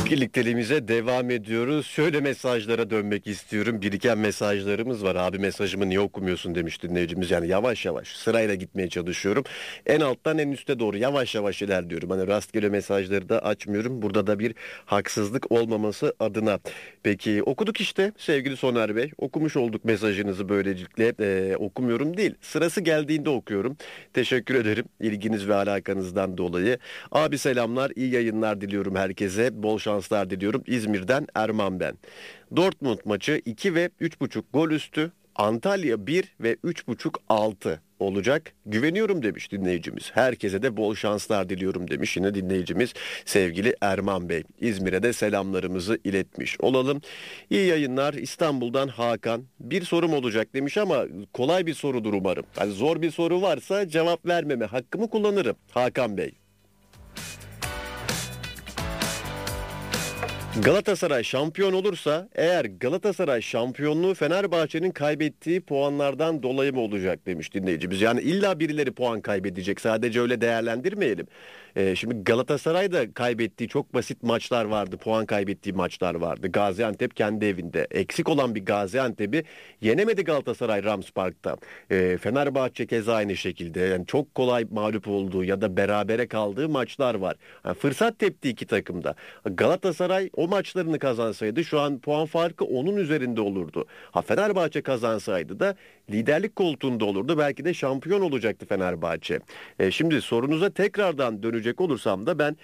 Birlikteliğimize devam ediyoruz. Şöyle mesajlara dönmek istiyorum. Biriken mesajlarımız var. Abi mesajımı niye okumuyorsun demiş dinleyicimiz. Yani yavaş yavaş sırayla gitmeye çalışıyorum. En alttan en üste doğru yavaş yavaş ilerliyorum. Hani rastgele mesajları da açmıyorum. Burada da bir haksızlık olmaması adına. Peki okuduk işte sevgili Soner Bey. Okumuş olduk mesajınızı böylelikle. Okumuyorum değil. Sırası geldiğinde okuyorum. Teşekkür ederim ilginiz ve alakanızdan dolayı. Abi selamlar, iyi yayınlar diliyorum herkese. Bol şanslar diliyorum. İzmir'den Erman ben. Dortmund maçı 2 ve 3,5 gol üstü. Antalya 1 ve 3,5 6 olacak. Güveniyorum demiş dinleyicimiz. Herkese de bol şanslar diliyorum demiş yine dinleyicimiz sevgili Erman Bey. İzmir'e de selamlarımızı iletmiş olalım. İyi yayınlar İstanbul'dan Hakan. Bir sorum olacak demiş ama kolay bir sorudur umarım. Yani zor bir soru varsa cevap vermeme hakkımı kullanırım Hakan Bey. Galatasaray şampiyon olursa eğer Galatasaray şampiyonluğu Fenerbahçe'nin kaybettiği puanlardan dolayı mı olacak demiş dinleyicimiz. Yani illa birileri puan kaybedecek, sadece öyle değerlendirmeyelim. Şimdi Galatasaray da kaybettiği çok basit maçlar vardı, puan kaybettiği maçlar vardı. Gaziantep kendi evinde eksik olan bir Gaziantep'i yenemedi Galatasaray Rams Park'ta. Fenerbahçe keza aynı şekilde, yani çok kolay mağlup olduğu ya da berabere kaldığı maçlar var. Yani fırsat tepti iki takımda. Galatasaray o maçlarını kazansaydı şu an puan farkı onun üzerinde olurdu. Fenerbahçe kazansaydı da liderlik koltuğunda olurdu. Belki de şampiyon olacaktı Fenerbahçe. Şimdi sorunuza tekrardan dönecek olursam da ben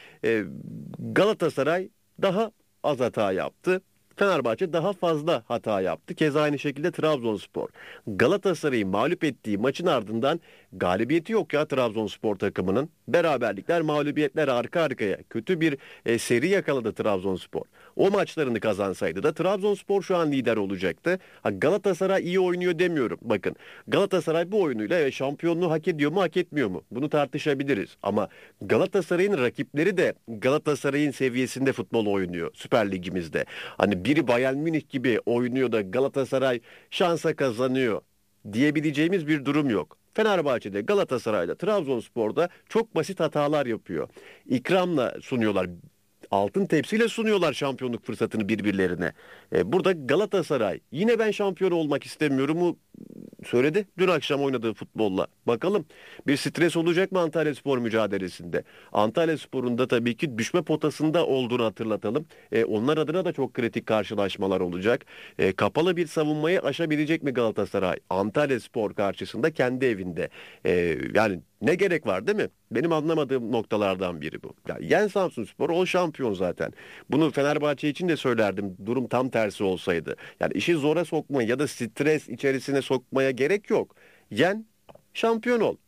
Galatasaray daha az hata yaptı. Fenerbahçe daha fazla hata yaptı. Keza aynı şekilde Trabzonspor. Galatasaray'ı mağlup ettiği maçın ardından galibiyeti yok ya Trabzonspor takımının. Beraberlikler, mağlubiyetler arka arkaya. Kötü bir seri yakaladı Trabzonspor. O maçlarını kazansaydı da Trabzonspor şu an lider olacaktı. Galatasaray iyi oynuyor demiyorum. Bakın Galatasaray bu oyunuyla şampiyonluğu hak ediyor mu hak etmiyor mu? Bunu tartışabiliriz. Ama Galatasaray'ın rakipleri de Galatasaray'ın seviyesinde futbol oynuyor Süper Ligimizde. Hani biri Bayern Münih gibi oynuyor da Galatasaray şansa kazanıyor diyebileceğimiz bir durum yok. Fenerbahçe'de, Galatasaray'da, Trabzonspor'da çok basit hatalar yapıyor. İkramla sunuyorlar. Altın tepsiyle sunuyorlar şampiyonluk fırsatını birbirlerine. Burada Galatasaray yine ben şampiyon olmak istemiyorum mu söyledi dün akşam oynadığı futbolla. Bakalım bir stres olacak mı Antalyaspor mücadelesinde? Antalyaspor'un da tabii ki düşme potasında olduğunu hatırlatalım. Onlar adına da çok kritik karşılaşmalar olacak. Kapalı bir savunmayı aşabilecek mi Galatasaray? Antalyaspor karşısında kendi evinde. Yani ne gerek var değil mi? Benim anlamadığım noktalardan biri bu. Ya, yen Samsunspor o şampiyon zaten. Bunu Fenerbahçe için de söylerdim. Durum tam tersi olsaydı. Yani işi zora sokmaya ya da stres içerisine sokmaya gerek yok. Yen, şampiyon ol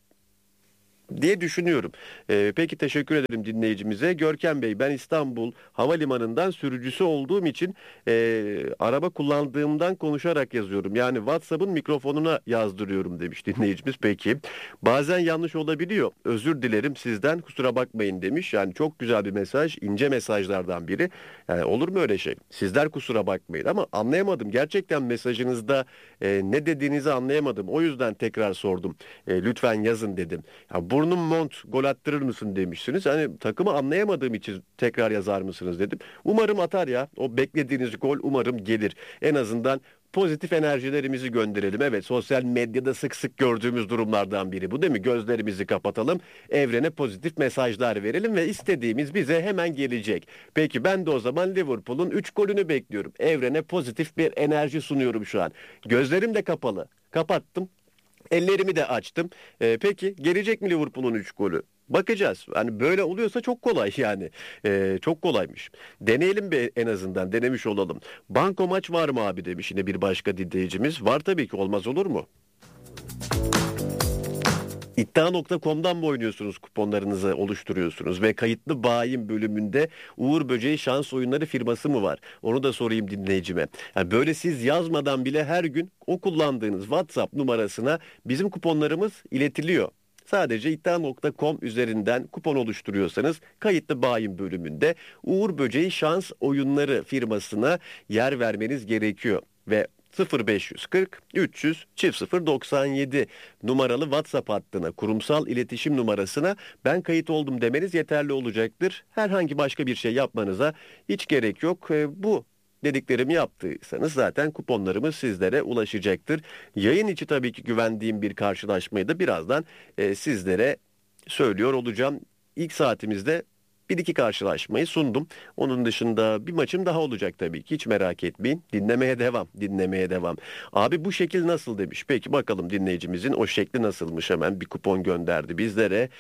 diye düşünüyorum. Peki teşekkür ederim dinleyicimize. Görkem Bey, ben İstanbul Havalimanı'ndan sürücüsü olduğum için araba kullandığımdan konuşarak yazıyorum. Yani WhatsApp'ın mikrofonuna yazdırıyorum demiş dinleyicimiz. Peki bazen yanlış olabiliyor. Özür dilerim sizden, kusura bakmayın demiş. Yani çok güzel bir mesaj, ince mesajlardan biri. Yani olur mu öyle şey? Sizler kusura bakmayın ama anlayamadım. Gerçekten mesajınızda ne dediğinizi anlayamadım. O yüzden tekrar sordum. Lütfen yazın dedim. Ya burnum mont, gol attırır mısın demişsiniz. Hani takımı anlayamadığım için tekrar yazar mısınız dedim. Umarım atar ya. O beklediğiniz gol umarım gelir. En azından pozitif enerjilerimizi gönderelim. Evet, sosyal medyada sık sık gördüğümüz durumlardan biri bu değil mi? Gözlerimizi kapatalım, evrene pozitif mesajlar verelim ve istediğimiz bize hemen gelecek. Peki ben de o zaman Liverpool'un 3 golünü bekliyorum. Evrene pozitif bir enerji sunuyorum şu an. Gözlerim de kapalı. Kapattım. Ellerimi de açtım. Peki gelecek mi Liverpool'un 3 golü? Bakacağız. Hani böyle oluyorsa çok kolay yani. Çok kolaymış. Deneyelim bir, en azından denemiş olalım. Banko maç var mı abi demiş yine bir başka dinleyicimiz. Var tabii ki, olmaz olur mu? İddia.com'dan mı oynuyorsunuz, kuponlarınızı oluşturuyorsunuz ve kayıtlı bayin bölümünde Uğur Böceği Şans Oyunları firması mı var? Onu da sorayım dinleyicime. Yani böyle siz yazmadan bile her gün o kullandığınız WhatsApp numarasına bizim kuponlarımız iletiliyor. Sadece iddia.com üzerinden kupon oluşturuyorsanız kayıtlı bayin bölümünde Uğur Böceği Şans Oyunları firmasına yer vermeniz gerekiyor. Ve 0540 300 0097 numaralı WhatsApp hattına, kurumsal iletişim numarasına ben kayıt oldum demeniz yeterli olacaktır. Herhangi başka bir şey yapmanıza hiç gerek yok. Bu dediklerimi yaptıysanız zaten kuponlarımız sizlere ulaşacaktır. Yayın içi tabii ki güvendiğim bir karşılaşmayı da birazdan sizlere söylüyor olacağım. İlk saatimizde bir iki karşılaşmayı sundum. Onun dışında bir maçım daha olacak tabii ki. Hiç merak etmeyin. Dinlemeye devam, dinlemeye devam. Abi bu şekil nasıl demiş. Peki bakalım dinleyicimizin o şekli nasılmış. Hemen bir kupon gönderdi bizlere.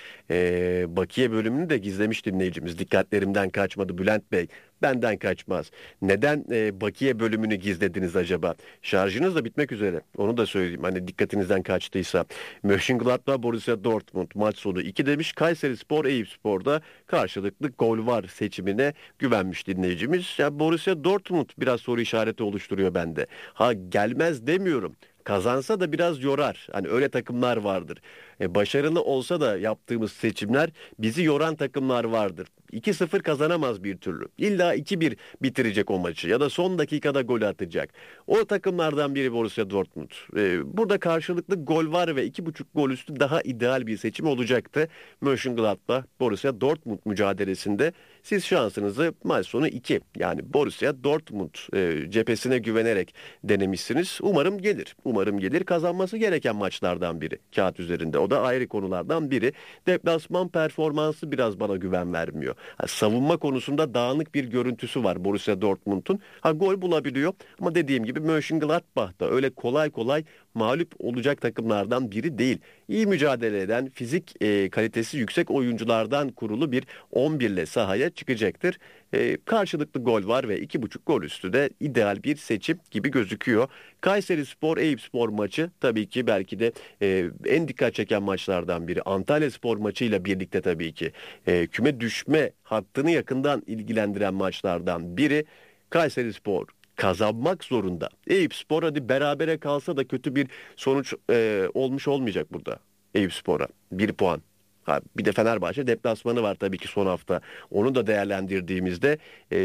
Bakiye bölümünü de gizlemiş dinleyicimiz. Dikkatlerimden kaçmadı Bülent Bey. Benden kaçmaz. Neden bakiye bölümünü gizlediniz acaba? Şarjınız da bitmek üzere. Onu da söyleyeyim. Hani dikkatinizden kaçtıysa. Mönchengladbach Borussia Dortmund maç sonu 2 demiş. Kayserispor Eyüpspor'da karşılıklı gol var seçimine güvenmiş dinleyicimiz. Ya Borussia Dortmund biraz soru işareti oluşturuyor bende. Ha gelmez demiyorum. Kazansa da biraz yorar. Hani öyle takımlar vardır. Başarılı olsa da yaptığımız seçimler bizi yoran takımlar vardır. 2-0 kazanamaz bir türlü. İlla 2-1 bitirecek o maçı ya da son dakikada gol atacak. O takımlardan biri Borussia Dortmund. Burada karşılıklı gol var ve 2,5 gol üstü daha ideal bir seçim olacaktı. Mönchengladbach Borussia Dortmund mücadelesinde siz şansınızı maç sonu 2 yani Borussia Dortmund cephesine güvenerek denemişsiniz. Umarım gelir. Umarım gelir. Kazanması gereken maçlardan biri kağıt üzerinde. O da ayrı konulardan biri. Deplasman performansı biraz bana güven vermiyor. Savunma konusunda dağınık bir görüntüsü var Borussia Dortmund'un. Gol bulabiliyor ama dediğim gibi Mönchengladbach da öyle kolay kolay mağlup olacak takımlardan biri değil. İyi mücadele eden, fizik kalitesi yüksek oyunculardan kurulu bir 11 ile sahaya çıkacaktır. Karşılıklı gol var ve 2,5 gol üstü de ideal bir seçim gibi gözüküyor. Kayserispor Eyüpspor maçı tabii ki belki de en dikkat çeken maçlardan biri. Antalyaspor maçıyla birlikte tabii ki küme düşme hattını yakından ilgilendiren maçlardan biri. Kayserispor kazanmak zorunda. Eyüpspor hadi berabere kalsa da kötü bir sonuç olmuş olmayacak burada Eyüpspor'a. 1 puan. Bir de Fenerbahçe deplasmanı var tabii ki son hafta. Onu da değerlendirdiğimizde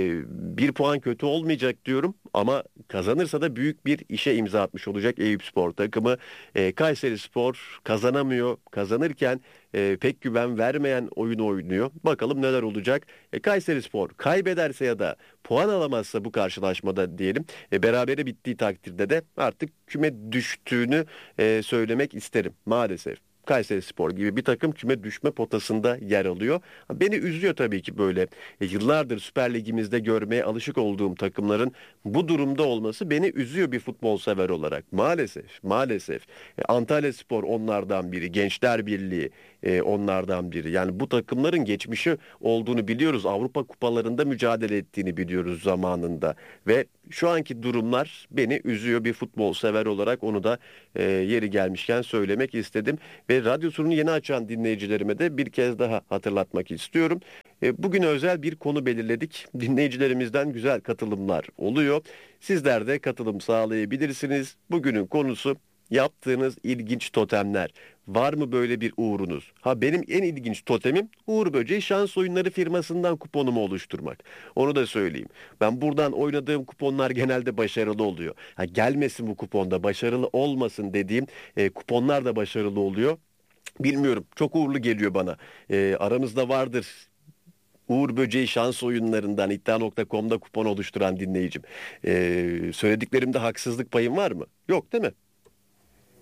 1 puan kötü olmayacak diyorum. Ama kazanırsa da büyük bir işe imza atmış olacak Eyüpspor takımı. Kayserispor kazanamıyor. Kazanırken pek güven vermeyen oyunu oynuyor. Bakalım neler olacak. Kayserispor kaybederse ya da puan alamazsa bu karşılaşmada diyelim. Berabere bittiği takdirde de artık küme düştüğünü söylemek isterim maalesef. Kayserispor gibi bir takım küme düşme potasında yer alıyor. Beni üzüyor tabii ki böyle. Yıllardır Süper Ligimizde görmeye alışık olduğum takımların bu durumda olması beni üzüyor bir futbol sever olarak. Maalesef, maalesef. Antalyaspor onlardan biri, Gençler Birliği onlardan biri. Yani bu takımların geçmişi olduğunu biliyoruz. Avrupa kupalarında mücadele ettiğini biliyoruz zamanında. Ve şu anki durumlar beni üzüyor bir futbol sever olarak onu da yeri gelmişken söylemek istedim. Ve radyosunu yeni açan dinleyicilerime de bir kez daha hatırlatmak istiyorum. Bugün özel bir konu belirledik. Dinleyicilerimizden güzel katılımlar oluyor. Sizler de katılım sağlayabilirsiniz. Bugünün konusu yaptığınız ilginç totemler. Var mı böyle bir uğrunuz? Benim en ilginç totemim Uğur Böceği Şans Oyunları firmasından kuponumu oluşturmak. Onu da söyleyeyim. Ben buradan oynadığım kuponlar genelde başarılı oluyor. Gelmesin bu kuponda başarılı olmasın dediğim kuponlar da başarılı oluyor. Bilmiyorum. Çok uğurlu geliyor bana. Aramızda vardır. Uğur Böceği şans oyunlarından iddia.com'da kupon oluşturan dinleyicim. Söylediklerimde haksızlık payım var mı? Yok değil mi?